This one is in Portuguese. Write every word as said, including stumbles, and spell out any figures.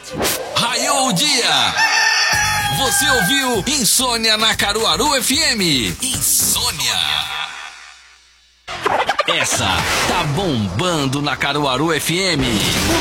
Raiou o dia! Você ouviu Insônia na Caruaru F M. Insônia. Essa tá bombando na Caruaru F M.